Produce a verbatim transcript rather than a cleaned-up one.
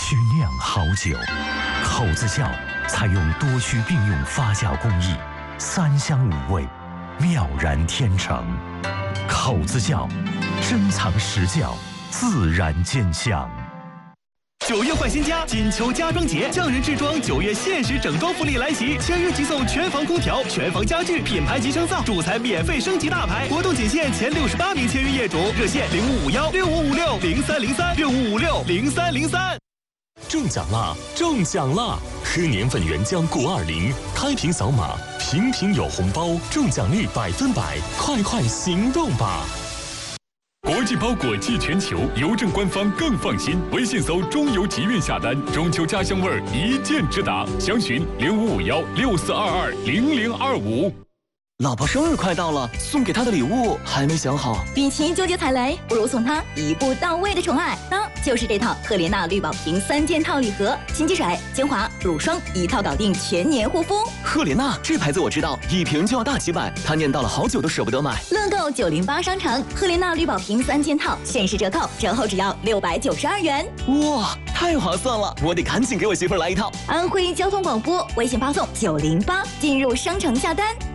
曲酿好酒。口子窖采用多须并用发酵工艺，三香五味，妙然天成。口子窖，珍藏实窖，自然见香。 九月换新家，金秋家装节，匠人制装九月限时整装福利来袭，签约即送全房空调、全房家具、品牌集成灶，主材免费升级大牌。活动仅限前六十八名签约业主，热线零五五幺六五五六零三零三六五五六零三零三。 中奖啦！中奖啦！喝年份原浆谷二零，开瓶扫码，瓶瓶有红包，中奖率百分百，快快行动吧！ 国际包裹寄全球，邮政官方更放心。微信搜“中邮集运”下单，中秋家乡味儿一键直达。详询零五五幺六四二二零零二五。 老婆生日快到了，送给她的礼物还没想好。 与其纠结踩雷，不如送她一步到位的宠爱，那就是这套赫莲娜绿宝瓶三件套礼盒，清洁水、精华、乳霜一套搞定，全年护肤。 赫莲娜这牌子我知道，一瓶就要大几百，她念叨了好久都舍不得买。 乐购九零八商城赫莲娜绿宝瓶三件套限时折扣，折后只要六百九十二元。 哇，太划算了！我得赶紧给我媳妇儿来一套。 安徽交通广播微信发送九零八进入商城下单。